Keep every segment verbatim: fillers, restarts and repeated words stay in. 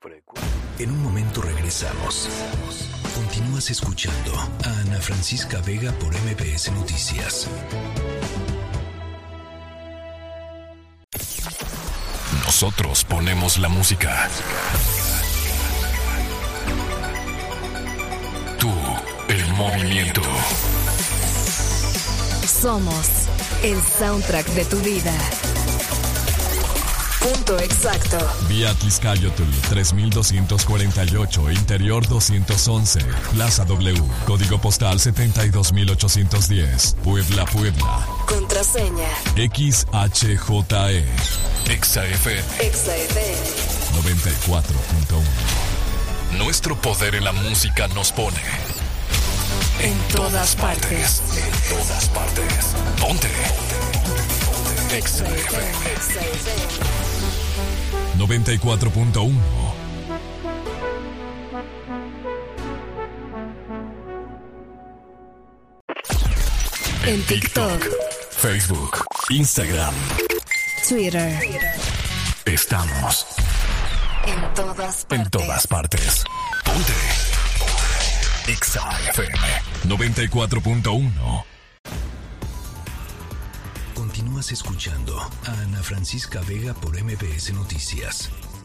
En un momento regresamos. Continúas escuchando a Ana Francisca Vega por M B S Noticias. Nosotros ponemos la música. Tú, el movimiento. Somos el soundtrack de tu vida. Punto exacto. Vía Tliscayotl tres mil doscientos cuarenta y ocho, Interior doscientos once, Plaza W, Código Postal setenta y dos mil ochocientos diez, Puebla, Puebla. Contraseña X H J E. Exa F M. Exa F M noventa y cuatro punto uno. Nuestro poder en la música nos pone en todas partes. En todas partes. Ponte. Exa F M. noventa y cuatro punto uno. En TikTok, Facebook, Instagram, Twitter. Estamos En todas partes. en todas partes. Ponte. Exa F M. noventa y cuatro punto uno. Continúas escuchando a Ana Francisca Vega por M B S Noticias.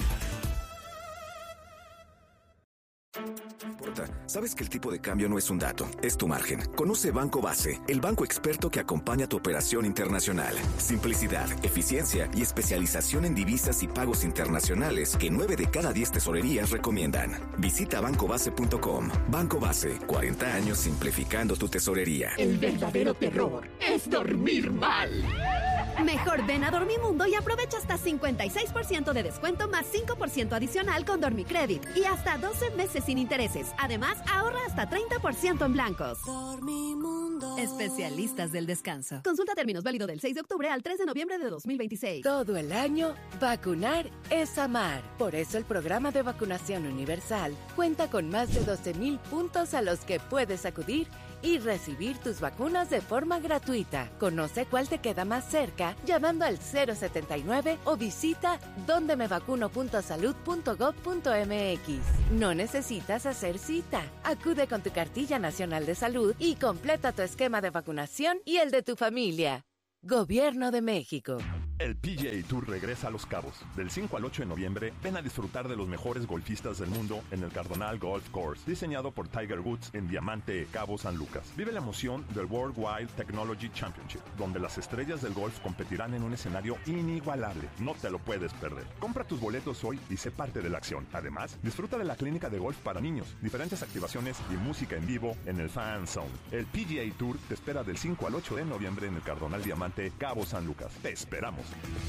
Sabes que el tipo de cambio no es un dato, es tu margen. Conoce Banco Base, el banco experto que acompaña tu operación internacional. Simplicidad, eficiencia y especialización en divisas y pagos internacionales que nueve de cada diez tesorerías recomiendan. Visita banco base punto com. Banco Base, cuarenta años simplificando tu tesorería. El verdadero terror es dormir mal. Mejor ven a Dormimundo y aprovecha hasta cincuenta y seis por ciento de descuento más cinco por ciento adicional con Dormicredit y hasta doce meses sin intereses. Además, ahorra hasta treinta por ciento en blancos. Dormimundo. Especialistas del descanso. Consulta términos válido del seis de octubre al tres de noviembre de dos mil veintiséis. Todo el año, vacunar es amar. Por eso el programa de vacunación universal cuenta con más de doce mil puntos a los que puedes acudir y recibir tus vacunas de forma gratuita. Conoce cuál te queda más cerca llamando al cero setenta y nueve o visita donde me vacuno punto salud punto gov punto m x. No necesitas hacer cita. Acude con tu cartilla nacional de salud y completa tu esquema de vacunación y el de tu familia. Gobierno de México. El P G A Tour regresa a Los Cabos. Del cinco al ocho de noviembre, ven a disfrutar de los mejores golfistas del mundo en el Cardonal Golf Course, diseñado por Tiger Woods en Diamante, Cabo San Lucas. Vive la emoción del World Wide Technology Championship, donde las estrellas del golf competirán en un escenario inigualable. No te lo puedes perder. Compra tus boletos hoy y sé parte de la acción. Además, disfruta de la clínica de golf para niños, diferentes activaciones y música en vivo en el Fan Zone. El P G A Tour te espera del cinco al ocho de noviembre en el Cardonal Diamante, Cabo San Lucas. Te esperamos.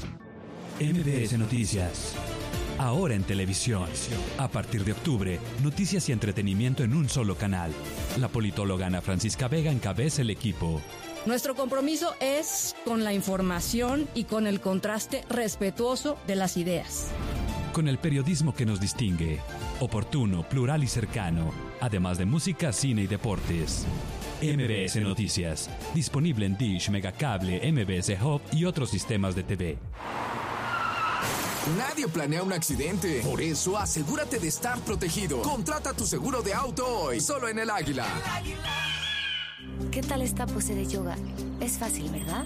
M B S Noticias. Ahora en televisión. A partir de octubre, noticias y entretenimiento en un solo canal. La politóloga Ana Francisca Vega encabeza el equipo. Nuestro compromiso es con la información y con el contraste respetuoso de las ideas. Con el periodismo que nos distingue. Oportuno, plural y cercano. Además de música, cine y deportes. M B S Noticias. Disponible en Dish, Megacable, M B S Hub y otros sistemas de T V. Nadie planea un accidente. Por eso, asegúrate de estar protegido. Contrata tu seguro de auto hoy, solo en El Águila. ¿Qué tal esta pose de yoga? Es fácil, ¿verdad?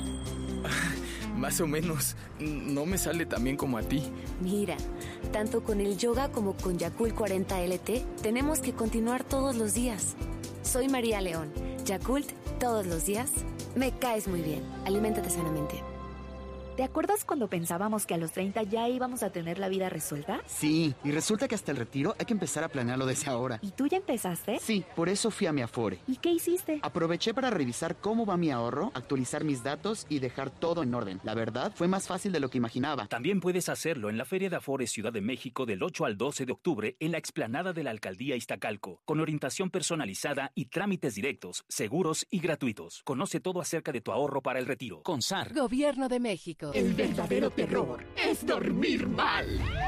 Más o menos. No me sale tan bien como a ti. Mira, tanto con el yoga como con Yakult cuarenta L T, tenemos que continuar todos los días. Soy María León. Yakult, todos los días. Me caes muy bien. Aliméntate sanamente. ¿Te acuerdas cuando pensábamos que a los treinta ya íbamos a tener la vida resuelta? Sí, y resulta que hasta el retiro hay que empezar a planearlo desde ahora. ¿Y tú ya empezaste? Sí, por eso fui a mi Afore. ¿Y qué hiciste? Aproveché para revisar cómo va mi ahorro, actualizar mis datos y dejar todo en orden. La verdad, fue más fácil de lo que imaginaba. También puedes hacerlo en la Feria de Afore Ciudad de México del ocho al doce de octubre en la explanada de la Alcaldía Iztacalco, con orientación personalizada y trámites directos, seguros y gratuitos. Conoce todo acerca de tu ahorro para el retiro. Con S A R. Gobierno de México. El verdadero terror es dormir mal.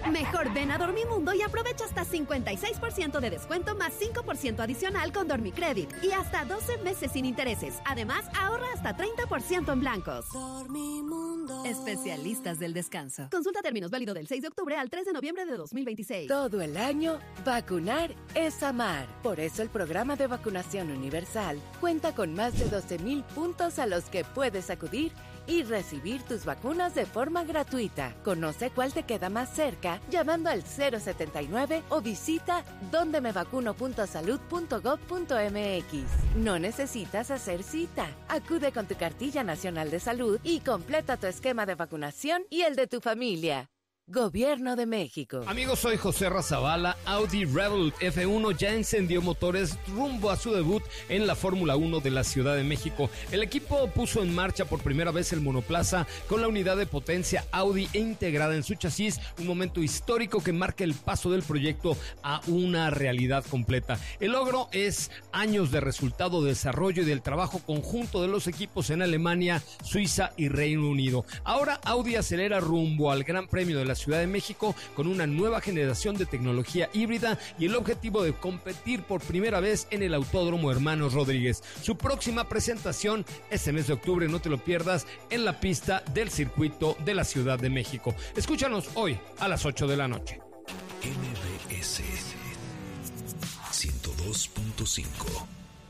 Mejor ven a Dormimundo y aprovecha hasta cincuenta y seis por ciento de descuento más cinco por ciento adicional con Dormicredit y hasta doce meses sin intereses. Además, ahorra hasta treinta por ciento en blancos. Dormimundo. Especialistas del descanso. Consulta términos, válido del seis de octubre al tres de noviembre de dos mil veintiséis. Todo el año, vacunar es amar. Por eso el programa de vacunación universal cuenta con más de doce mil puntos a los que puedes acudir y recibir tus vacunas de forma gratuita. Conoce cuál te queda más cerca llamando al cero setenta y nueve o visita donde me vacuno punto salud punto gob punto eme equis. No necesitas hacer cita. Acude con tu cartilla nacional de salud y completa tu esquema de vacunación y el de tu familia. Gobierno de México. Amigos, soy José Razabala. Audi Revolut F uno ya encendió motores rumbo a su debut en la Fórmula uno de la Ciudad de México. El equipo puso en marcha por primera vez el monoplaza con la unidad de potencia Audi e integrada en su chasis, un momento histórico que marca el paso del proyecto a una realidad completa. El logro es años de resultado, desarrollo y del trabajo conjunto de los equipos en Alemania, Suiza y Reino Unido. Ahora Audi acelera rumbo al Gran Premio de la Ciudad de México con una nueva generación de tecnología híbrida y el objetivo de competir por primera vez en el Autódromo Hermanos Rodríguez. Su próxima presentación este mes de octubre, no te lo pierdas, en la pista del circuito de la Ciudad de México. Escúchanos hoy a las ocho de la noche. M B S ciento dos punto cinco.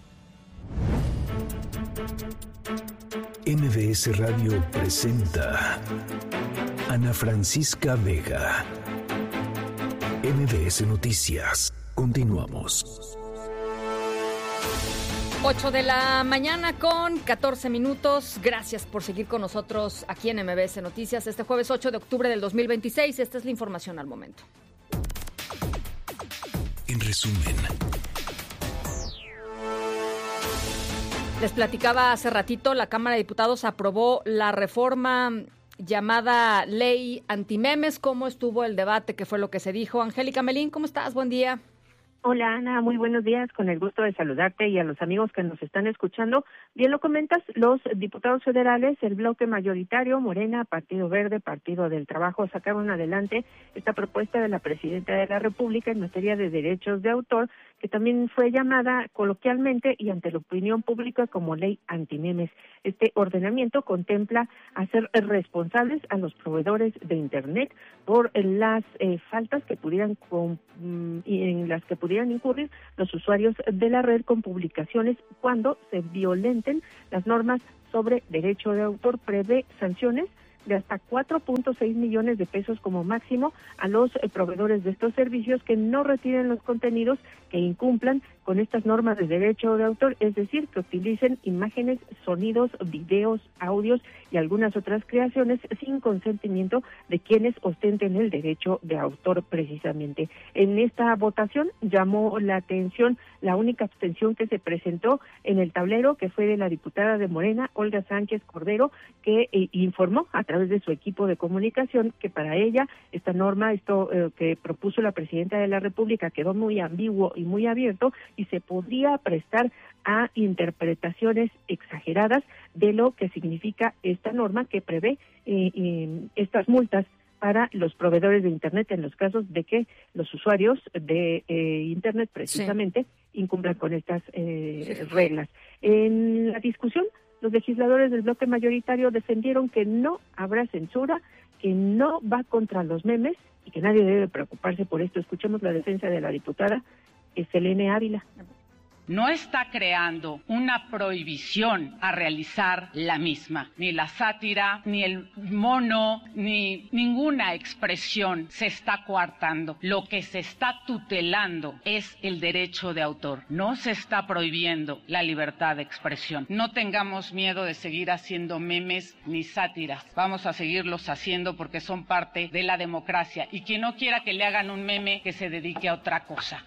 M B S Radio presenta Ana Francisca Vega. M B S Noticias. Continuamos. ocho de la mañana con catorce minutos. Gracias por seguir con nosotros aquí en M B S Noticias este jueves ocho de octubre del dos mil veintiséis. Esta es la información al momento. En resumen, les platicaba hace ratito, la Cámara de Diputados aprobó la reforma llamada Ley Antimemes. ¿Cómo estuvo el debate? ¿Qué fue lo que se dijo? Angélica Melín, ¿cómo estás? Buen día. Hola Ana, muy buenos días, con el gusto de saludarte y a los amigos que nos están escuchando. Bien lo comentas, los diputados federales, el bloque mayoritario, Morena, Partido Verde, Partido del Trabajo, sacaron adelante esta propuesta de la Presidenta de la República en materia de derechos de autor, que también fue llamada coloquialmente y ante la opinión pública como Ley Antimemes. Este ordenamiento contempla hacer responsables a los proveedores de Internet por las eh, faltas que pudieran con, mm, y en las que pudieran incurrir los usuarios de la red con publicaciones cuando se violenten las normas sobre derecho de autor. Prevé sanciones de hasta cuatro punto seis millones de pesos como máximo a los eh, proveedores de estos servicios que no retiren los contenidos que incumplan con estas normas de derecho de autor, es decir, que utilicen imágenes, sonidos, videos, audios y algunas otras creaciones sin consentimiento de quienes ostenten el derecho de autor precisamente. En esta votación llamó la atención la única abstención que se presentó en el tablero, que fue de la diputada de Morena, Olga Sánchez Cordero, que eh, informó a través de su equipo de comunicación que para ella esta norma, esto eh, que propuso la Presidenta de la República, quedó muy ambiguo y muy abierto y se podría prestar a interpretaciones exageradas de lo que significa esta norma que prevé eh, eh, estas multas para los proveedores de Internet en los casos de que los usuarios de eh, Internet precisamente sí. incumplan con estas eh, sí. reglas. En la discusión, los legisladores del bloque mayoritario defendieron que no habrá censura, que no va contra los memes y que nadie debe preocuparse por esto. Escuchemos la defensa de la diputada Selene Ávila. No está creando una prohibición a realizar la misma. Ni la sátira, ni el mono, ni ninguna expresión se está coartando. Lo que se está tutelando es el derecho de autor. No se está prohibiendo la libertad de expresión. No tengamos miedo de seguir haciendo memes ni sátiras. Vamos a seguirlos haciendo porque son parte de la democracia. Y quien no quiera que le hagan un meme, que se dedique a otra cosa.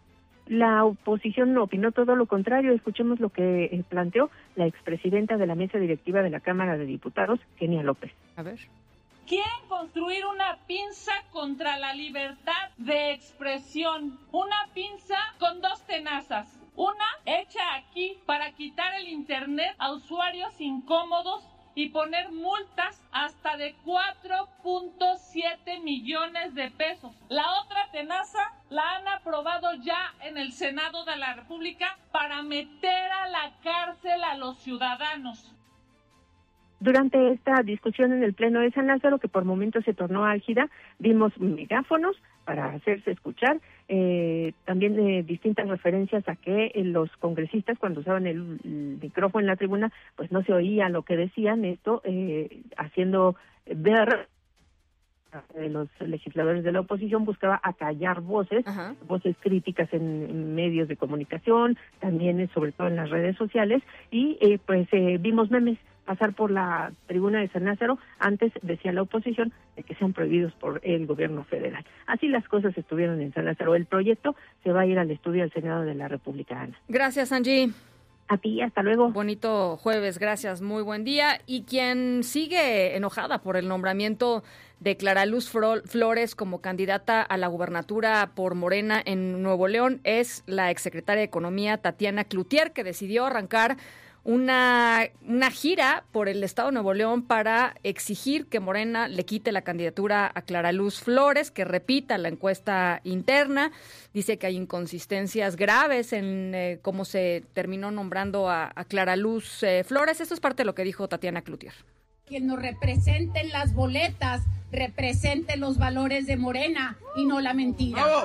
La oposición opinó todo lo contrario. Escuchemos lo que eh, planteó la expresidenta de la mesa directiva de la Cámara de Diputados, Kenia López. A ver. Quieren construir una pinza contra la libertad de expresión, una pinza con dos tenazas, una hecha aquí para quitar el internet a usuarios incómodos y poner multas hasta de cuatro punto siete millones de pesos. La otra tenaza la han aprobado ya en el Senado de la República para meter a la cárcel a los ciudadanos. Durante esta discusión en el Pleno de San Lázaro, que por momentos se tornó álgida, vimos megáfonos para hacerse escuchar, eh, también eh, distintas referencias a que eh, los congresistas cuando usaban el, el micrófono en la tribuna, pues no se oía lo que decían, esto eh, haciendo ver de los legisladores de la oposición buscaba acallar voces, Ajá. voces críticas en, en medios de comunicación, también eh, sobre todo en las redes sociales, y eh, pues eh, vimos memes pasar por la tribuna de San Lázaro. Antes decía la oposición de que sean prohibidos por el gobierno federal. Así las cosas estuvieron en San Lázaro. El proyecto se va a ir al estudio del Senado de la República, Ana. Gracias, Angie. A ti, hasta luego. Bonito jueves, gracias, muy buen día. Y quien sigue enojada por el nombramiento de Clara Luz Flores como candidata a la gubernatura por Morena en Nuevo León es la exsecretaria de Economía, Tatiana Cloutier, que decidió arrancar Una, una gira por el estado de Nuevo León para exigir que Morena le quite la candidatura a Clara Luz Flores, que repita la encuesta interna. Dice que hay inconsistencias graves en eh, cómo se terminó nombrando a, a Clara Luz eh, Flores. Esto es parte de lo que dijo Tatiana Cloutier. Quien nos represente en las boletas, represente los valores de Morena y no la mentira. ¡Bravo!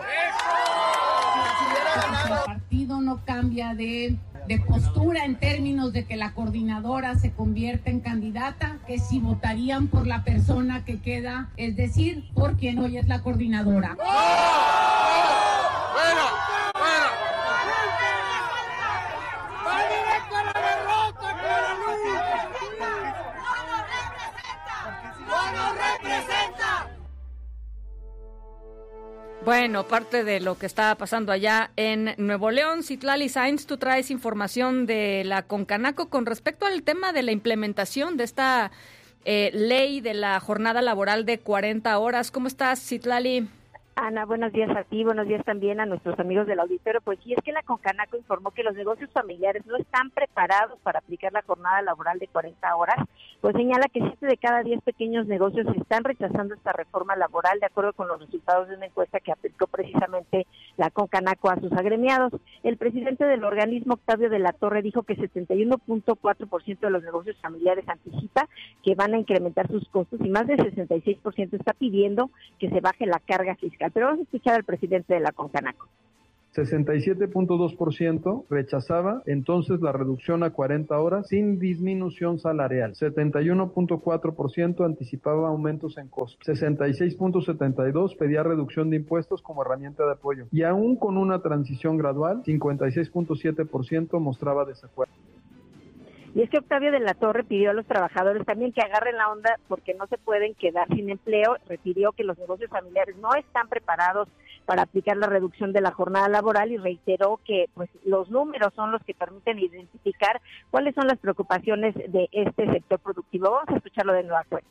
El partido no cambia de... de postura en términos de que la coordinadora se convierta en candidata, que si votarían por la persona que queda, es decir, por quien hoy es la coordinadora. ¡Oh! ¡Fuera! ¡Fuera! ¡Va directo a la derrota, Clara Luz! ¡No nos representa! Bueno, parte de lo que está pasando allá en Nuevo León. Citlali Sainz, tú traes información de la Concanaco con respecto al tema de la implementación de esta eh, ley de la jornada laboral de cuarenta horas. ¿Cómo estás, Citlali? Ana, buenos días a ti, buenos días también a nuestros amigos del auditorio. Pues sí, es que la Concanaco informó que los negocios familiares no están preparados para aplicar la jornada laboral de cuarenta horas, pues señala que siete de cada diez pequeños negocios están rechazando esta reforma laboral, de acuerdo con los resultados de una encuesta que aplicó precisamente la Concanaco a sus agremiados. El presidente del organismo, Octavio de la Torre, dijo que setenta y uno punto cuatro por ciento de los negocios familiares anticipa que van a incrementar sus costos y más del sesenta y seis por ciento está pidiendo que se baje la carga fiscal. Pero vamos a escuchar al presidente de la Concanaco. sesenta y siete punto dos por ciento rechazaba entonces la reducción a cuarenta horas sin disminución salarial. setenta y uno punto cuatro por ciento anticipaba aumentos en costos. sesenta y seis punto setenta y dos por ciento pedía reducción de impuestos como herramienta de apoyo. Y aún con una transición gradual, cincuenta y seis punto siete por ciento mostraba desacuerdo. Y es que Octavio de la Torre pidió a los trabajadores también que agarren la onda porque no se pueden quedar sin empleo. Refirió que los negocios familiares no están preparados para aplicar la reducción de la jornada laboral y reiteró que pues los números son los que permiten identificar cuáles son las preocupaciones de este sector productivo. Vamos a escucharlo de nueva cuenta.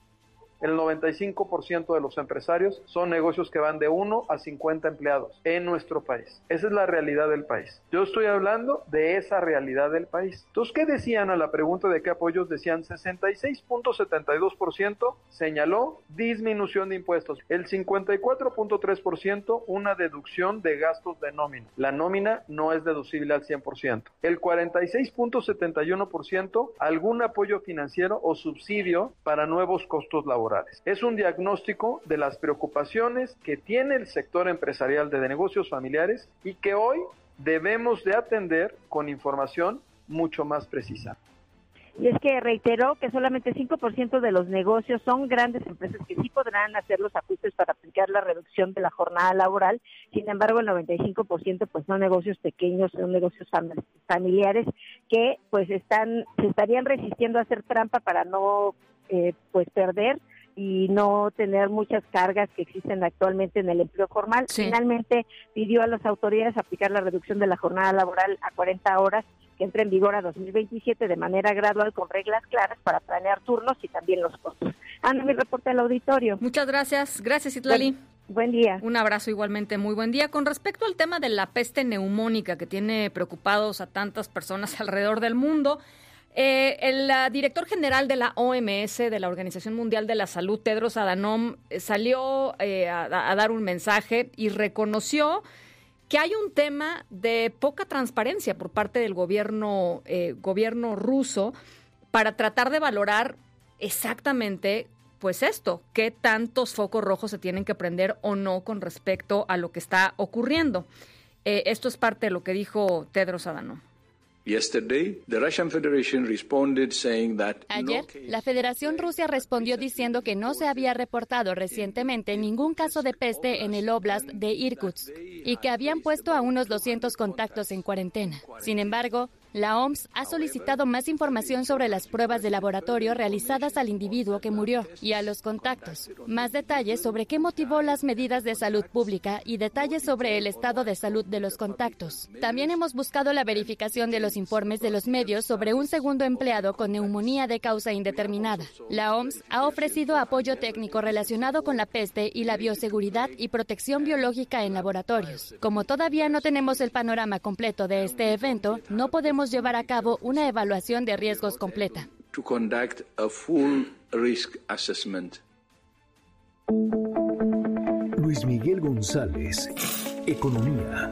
El noventa y cinco por ciento de los empresarios son negocios que van de uno a cincuenta empleados en nuestro país. Esa es la realidad del país. Yo estoy hablando de esa realidad del país. Entonces, ¿qué decían a la pregunta de qué apoyos? Decían sesenta y seis punto setenta y dos por ciento señaló disminución de impuestos. El cincuenta y cuatro punto tres por ciento una deducción de gastos de nómina. La nómina no es deducible al cien por ciento. El cuarenta y seis punto setenta y uno por ciento algún apoyo financiero o subsidio para nuevos costos laborales. Es un diagnóstico de las preocupaciones que tiene el sector empresarial de negocios familiares y que hoy debemos de atender con información mucho más precisa. Y es que reiteró que solamente cinco por ciento de los negocios son grandes empresas que sí podrán hacer los ajustes para aplicar la reducción de la jornada laboral. Sin embargo, el noventa y cinco por ciento pues son negocios pequeños, son negocios familiares que pues están se estarían resistiendo a hacer trampa para no eh, pues perder y no tener muchas cargas que existen actualmente en el empleo formal. Sí. Finalmente pidió a las autoridades aplicar la reducción de la jornada laboral a cuarenta horas que entre en vigor a dos mil veintisiete de manera gradual con reglas claras para planear turnos y también los costos. Ana, mi reporte al auditorio. Muchas gracias. Gracias, Citlali. Buen, buen día. Un abrazo igualmente, muy buen día. Con respecto al tema de la peste neumónica que tiene preocupados a tantas personas alrededor del mundo, Eh, el uh, director general de la O M S, de la Organización Mundial de la Salud, Tedros Adhanom, eh, salió eh, a, a dar un mensaje y reconoció que hay un tema de poca transparencia por parte del gobierno, eh, gobierno ruso para tratar de valorar exactamente pues esto, qué tantos focos rojos se tienen que prender o no con respecto a lo que está ocurriendo. Eh, esto es parte de lo que dijo Tedros Adhanom. Yesterday, the Russian Federation responded saying that Ayer, la Federación Rusia respondió diciendo que no se había reportado recientemente ningún caso de peste en el Oblast de Irkutsk y que habían puesto a unos doscientos contactos en cuarentena. Sin embargo, la O M S ha solicitado más información sobre las pruebas de laboratorio realizadas al individuo que murió y a los contactos, más detalles sobre qué motivó las medidas de salud pública y detalles sobre el estado de salud de los contactos. También hemos buscado la verificación de los informes de los medios sobre un segundo empleado con neumonía de causa indeterminada. La O M S ha ofrecido apoyo técnico relacionado con la peste y la bioseguridad y protección biológica en laboratorios. Como todavía no tenemos el panorama completo de este evento, no podemos llevar a cabo una evaluación de riesgos completa. to conduct a full risk assessment. Luis Miguel González, Economía.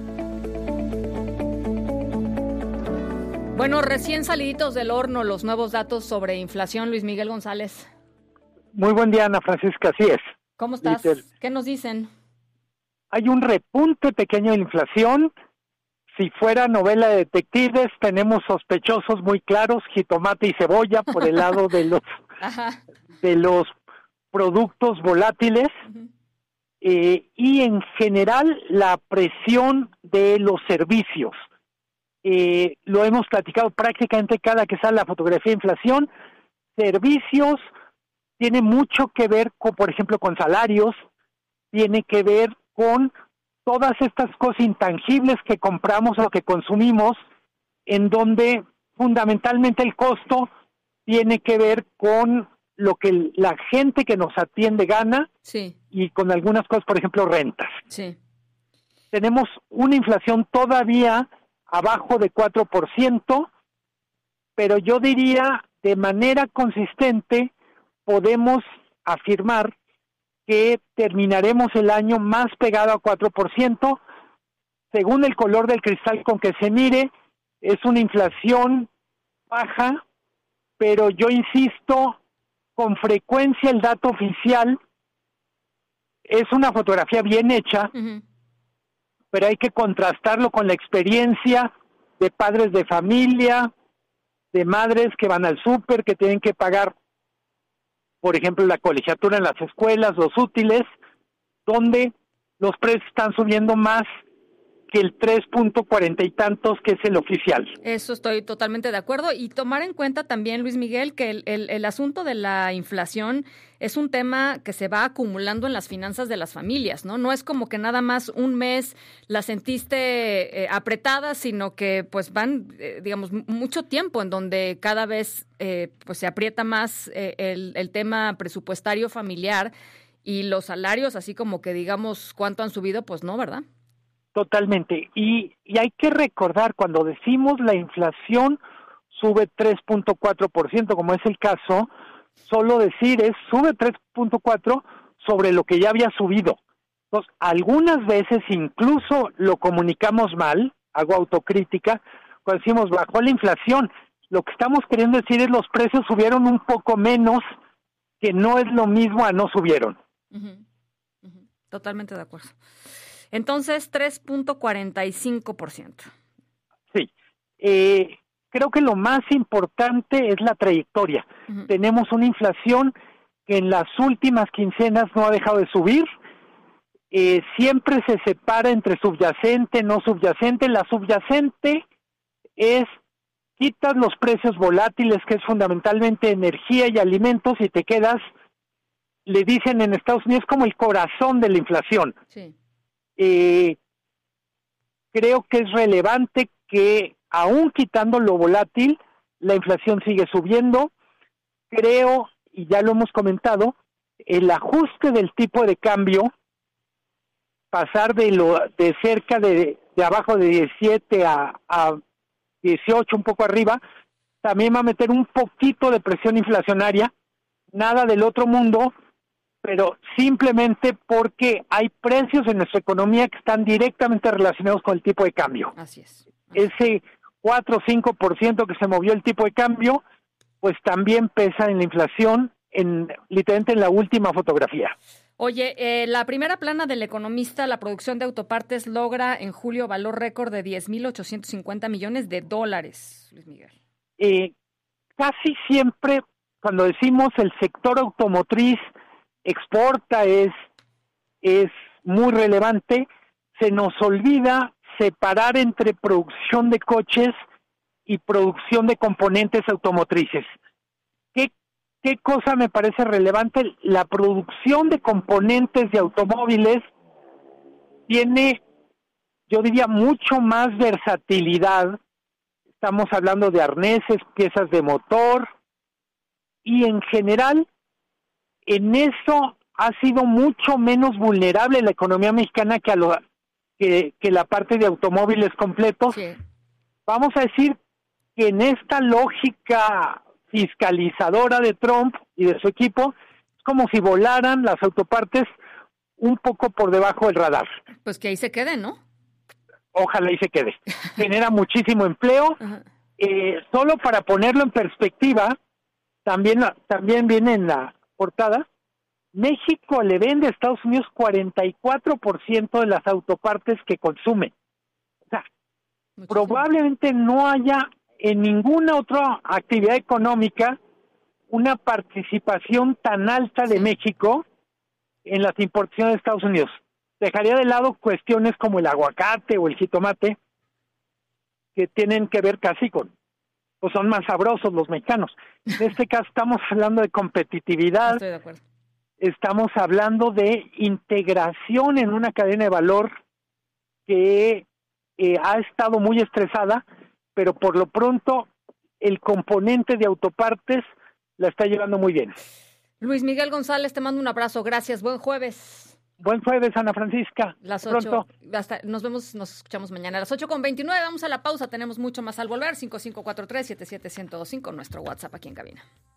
Bueno, recién saliditos del horno los nuevos datos sobre inflación, Luis Miguel González. Muy buen día, Ana Francisca, así es. ¿Cómo estás? Little. ¿Qué nos dicen? Hay un repunte pequeño de inflación. Si fuera novela de detectives, tenemos sospechosos muy claros, jitomate y cebolla por el lado de los de los productos volátiles. Uh-huh. eh, y en general la presión de los servicios. Eh, lo hemos platicado prácticamente cada que sale la fotografía de inflación. Servicios tiene mucho que ver con, por ejemplo, con salarios, tiene que ver con todas estas cosas intangibles que compramos o que consumimos, en donde fundamentalmente el costo tiene que ver con lo que la gente que nos atiende gana, sí, y con algunas cosas, por ejemplo, rentas. Sí. Tenemos una inflación todavía abajo de cuatro por ciento, pero yo diría de manera consistente podemos afirmar que terminaremos el año más pegado a cuatro por ciento. Según el color del cristal con que se mire, es una inflación baja, pero yo insisto, con frecuencia el dato oficial es una fotografía bien hecha, uh-huh, pero hay que contrastarlo con la experiencia de padres de familia, de madres que van al súper, que tienen que pagar, por ejemplo, la colegiatura en las escuelas, los útiles, donde los precios están subiendo más que el tres punto cuarenta y tantos, que es el oficial. Eso estoy totalmente de acuerdo. Y tomar en cuenta también, Luis Miguel, que el, el, el asunto de la inflación es un tema que se va acumulando en las finanzas de las familias, ¿no? No es como que nada más un mes la sentiste eh, apretada, sino que pues van, eh, digamos, mucho tiempo en donde cada vez eh, pues se aprieta más eh, el, el tema presupuestario familiar, y los salarios, así como que digamos cuánto han subido, pues no, ¿verdad? Totalmente. Y, y hay que recordar, cuando decimos la inflación sube tres punto cuatro por ciento, como es el caso, solo decir es sube tres punto cuatro por ciento sobre lo que ya había subido. Entonces, algunas veces incluso lo comunicamos mal, hago autocrítica, cuando decimos bajó la inflación. Lo que estamos queriendo decir es los precios subieron un poco menos, que no es lo mismo a no subieron. Uh-huh. Uh-huh. Totalmente de acuerdo. Entonces, tres punto cuarenta y cinco por ciento. Sí. Eh, creo que lo más importante es la trayectoria. Uh-huh. Tenemos una inflación que en las últimas quincenas no ha dejado de subir. Eh, siempre se separa entre subyacente, no subyacente. La subyacente es, quitas los precios volátiles, que es fundamentalmente energía y alimentos, y te quedas, le dicen en Estados Unidos, como el corazón de la inflación. Sí. Eh, creo que es relevante que, aún quitando lo volátil, la inflación sigue subiendo. Creo, y ya lo hemos comentado, el ajuste del tipo de cambio, pasar de lo de cerca de, de abajo de diecisiete a, a dieciocho, un poco arriba, también va a meter un poquito de presión inflacionaria, nada del otro mundo, pero simplemente porque hay precios en nuestra economía que están directamente relacionados con el tipo de cambio. Así es. Ese cuatro o cinco por ciento que se movió el tipo de cambio, pues también pesa en la inflación, en literalmente en la última fotografía. Oye, eh, la primera plana del Economista, la producción de autopartes logra en julio valor récord de diez mil ochocientos cincuenta millones de dólares, Luis Miguel. Eh, casi siempre, cuando decimos el sector automotriz exporta, es, es muy relevante, se nos olvida separar entre producción de coches y producción de componentes automotrices. ¿Qué, qué cosa me parece relevante? La producción de componentes de automóviles tiene, yo diría, mucho más versatilidad. Estamos hablando de arneses, piezas de motor, y en general, en eso ha sido mucho menos vulnerable la economía mexicana que, a lo, que, que la parte de automóviles completos. Sí. Vamos a decir que en esta lógica fiscalizadora de Trump y de su equipo, es como si volaran las autopartes un poco por debajo del radar. Pues que ahí se queden, ¿no? Ojalá y se quede. Genera muchísimo empleo. Eh, solo para ponerlo en perspectiva, también, también viene en la portada, México le vende a Estados Unidos cuarenta y cuatro por ciento de las autopartes que consume. O sea, muchísimo. Probablemente no haya en ninguna otra actividad económica una participación tan alta de México en las importaciones de Estados Unidos. Dejaría de lado cuestiones como el aguacate o el jitomate, que tienen que ver casi con, pues son más sabrosos los mexicanos. En este caso estamos hablando de competitividad. Estoy de acuerdo. Estamos hablando de integración en una cadena de valor que eh, ha estado muy estresada, pero por lo pronto el componente de autopartes la está llevando muy bien. Luis Miguel González, te mando un abrazo. Gracias. Buen jueves. Buen jueves, Ana Francisca. Las ocho. Hasta, nos vemos, nos escuchamos mañana a las ocho con veintinueve. Vamos a la pausa. Tenemos mucho más al volver. cinco cinco cuatro tres, siete siete uno cero dos cinco, nuestro WhatsApp aquí en cabina.